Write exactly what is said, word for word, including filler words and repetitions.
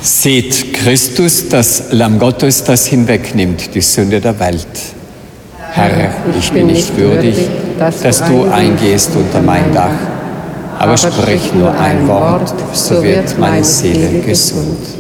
Seht Christus, das Lamm Gottes, das hinwegnimmt die Sünde der Welt. Herr, ich bin nicht würdig, dass du eingehst unter mein Dach, aber sprich nur ein Wort, so wird meine Seele gesund.